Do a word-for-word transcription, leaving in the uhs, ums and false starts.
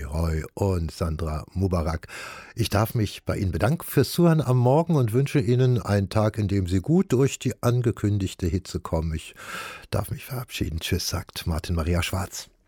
Roy und Sandra Mubarak. Ich darf mich bei Ihnen bedanken fürs Zuhören am Morgen und wünsche Ihnen einen Tag, in dem Sie gut durch die angekündigte Hitze kommen. Ich darf mich verabschieden. Tschüss, sagt Martin Maria Schwarz.